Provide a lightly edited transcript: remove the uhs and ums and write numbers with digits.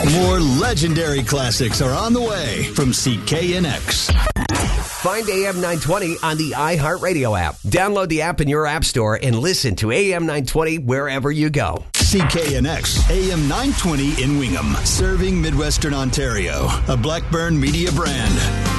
More legendary classics are on the way from CKNX. Find AM 920 on the iHeartRadio app. Download the app in your app store and listen to AM 920 wherever you go. CKNX, AM 920 in Wingham, serving Midwestern Ontario, a Blackburn Media brand.